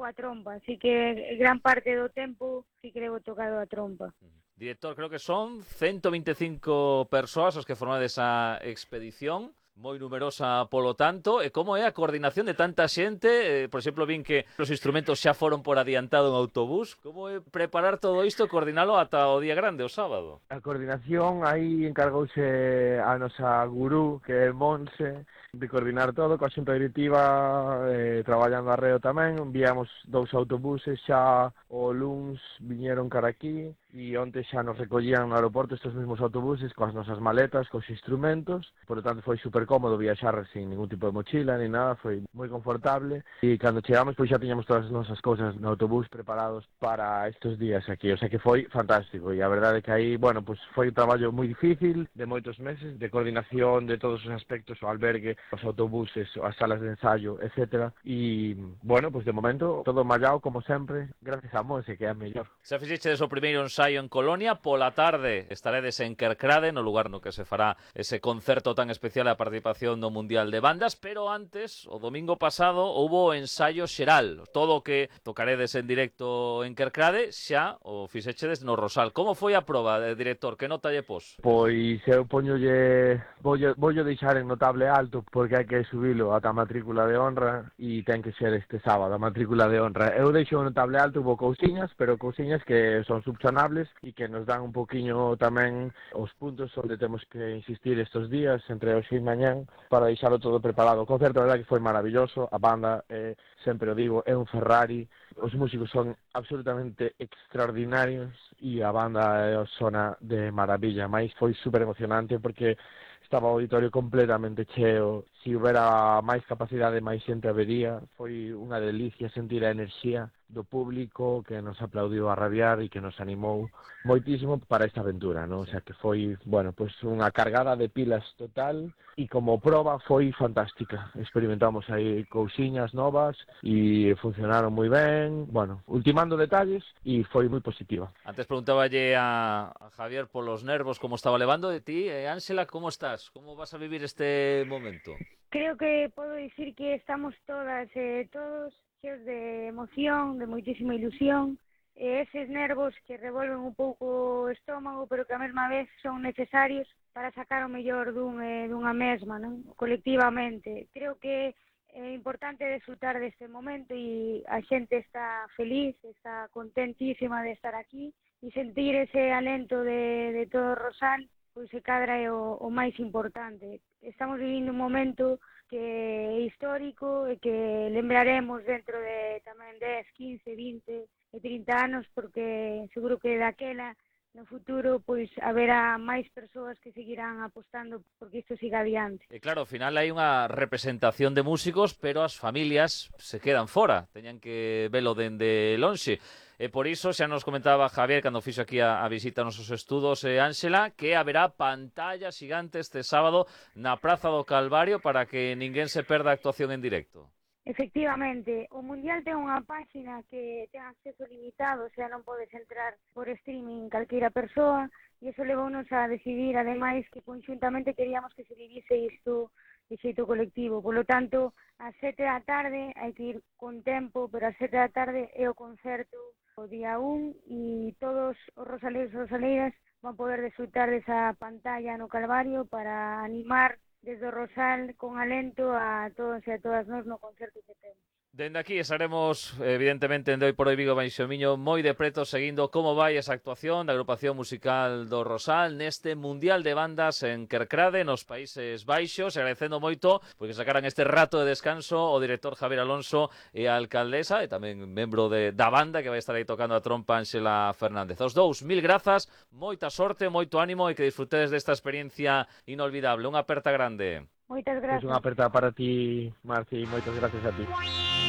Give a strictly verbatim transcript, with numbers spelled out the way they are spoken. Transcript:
coa trompa, así que gran parte do tempo sí que levo tocado a trompa. Director, creo que son ciento veinticinco persoas os que formades esa expedición, moi numerosa polo tanto, e como é a coordinación de tanta xente? Eh, por exemplo, vin que os instrumentos xa foron por adiantado en autobús. Como é preparar todo isto e coordinalo ata o día grande, o sábado? A coordinación aí encargouse a nosa gurú, que é Monse, de coordinar todo, coa xunta directiva, eh, traballando arreo tamén. Enviamos dous autobuses xa o luns, viñeron cara aquí, e onte xa nos recollían no aeroporto estes mesmos autobuses coas nosas maletas, cos instrumentos. Por lo tanto, foi super cómodo viaxar sin ningún tipo de mochila ni nada, foi moi confortable. E cando chegamos, pois xa tiñamos todas as nosas cousas no autobús preparados para estes días aquí. O sea que foi fantástico, e a verdade é que aí, bueno, pois foi un traballo moi difícil, de moitos meses, de coordinación de todos os aspectos, o albergue, os autobuses, as salas de ensayo, etcétera. E, bueno, pois de momento, todo mallado, como sempre, gracias a Monse, que é a mellor. Xa fixeches o primeiro ensaio en Colonia, pola tarde estaredes en Kerkrade, no lugar no que se fará ese concerto tan especial a participación no Mundial de Bandas, pero antes, o domingo pasado, houbo ensaio xeral. Todo o que tocaredes en directo en Kerkrade, xa o fixechedes no Rosal. Como foi a proba, de director? Que nota lle pos? Pois eu poñolle, voulle, voulle deixar en notable alto, porque hai que subilo ata a matrícula de honra, e ten que ser este sábado a matrícula de honra. Eu deixo en notable alto, hubo cousiñas, pero cousiñas que son subsanables e que nos dan un poquinho tamén os puntos onde temos que insistir estes días, entre hoxe e mañán, para deixalo todo preparado. O concerto, a verdade, que foi maravilloso. A banda, eh, sempre o digo, é un Ferrari. Os músicos son absolutamente extraordinarios e a banda é sona de maravilla. Mais foi super emocionante porque estaba o auditorio completamente cheo. Se houbera máis capacidade, máis xente habería. Foi unha delicia sentir a enerxía do público que nos aplaudiu a rabiar e que nos animou moitísimo para esta aventura, non? O sea que foi, bueno, pues unha cargada de pilas total, e como proba foi fantástica. Experimentamos aí cousiñas novas e funcionaron moi ben, bueno, ultimando detalles, e foi moi positiva. Antes preguntaballe a, a Javier polos nervos como estaba levando de ti. Eh, Ángela, como estás? Como vas a vivir este momento? Creo que podo dicir que estamos todas e eh, todos cheos de emoción, de moitísima ilusión, e eses nervos que revolven un pouco o estómago, pero que a mesma vez son necesarios para sacar o mellor dun, eh, dunha mesma, non? Colectivamente. Creo que é importante desfrutar deste momento, e a xente está feliz, está contentísima de estar aquí, e sentir ese alento de, de todo o Rosal, pois se cadra é o, o máis importante. Estamos vivindo un momento que é histórico e que lembraremos dentro de tamén dez, quince, vinte e trinta anos, porque seguro que daquela no futuro pois haberá máis persoas que seguirán apostando porque isto siga adiante. E claro, ao final hai unha representación de músicos, pero as familias se quedan fora, teñan que velo dende lonxe. E por iso xa nos comentaba Javier cando fixo aquí a, a visita aos nosos estudos, e Ángela, que haberá pantalla xigante este sábado na Praza do Calvario para que ninguén se perda a actuación en directo. Efectivamente, o Mundial ten unha páxina que ten acceso limitado, o sea, non podes entrar por streaming calqueira persoa, e iso levounos a decidir, ademais, que conxuntamente queríamos que se vivise isto de xeito colectivo. Por lo tanto, ás sete da tarde hai que ir con tempo, pero ás sete da tarde é o concerto o día un, e todos os rosaleiros e rosaleiras van poder desfrutar desa pantalla no Calvario para animar desde o Rosal con alento a todos e a todas nós no concerto que temos. Dende aquí estaremos, evidentemente, en Doi por Oi Vigo Baixo Miño moi de preto seguindo como vai esa actuación da agrupación musical do Rosal neste Mundial de Bandas en Kerkrade, nos Países Baixos, agradecendo moito porque sacaran este rato de descanso o director Javier Alonso e a alcaldesa e tamén membro de, da banda que vai estar aí tocando a trompa, Ángela Fernández. Os dous, mil grazas, moita sorte, moito ánimo e que disfrutedes desta experiencia inolvidable. Unha aperta grande. Moitas gracias. Pois unha aperta para ti, Marci, e moitas gracias a ti.